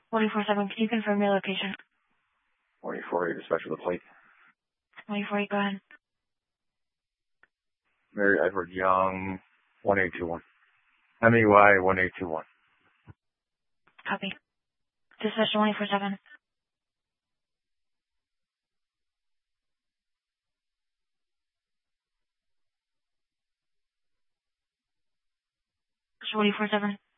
24/7, can you confirm your location? 24-8, dispatch of the plate. 24/8, go ahead. Mary Edward Young, 1821. MEY 1821. Copy. Dispatch 24/7. 24/7.